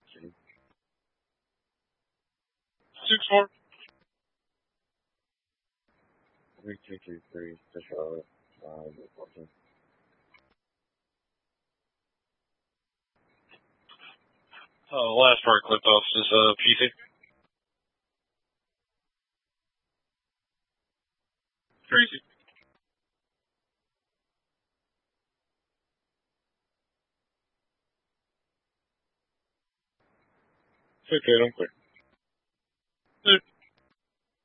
6-4. 3223 to Charlotte. 14. Last part clipped off is PC. Crazy. It's okay, don't quit.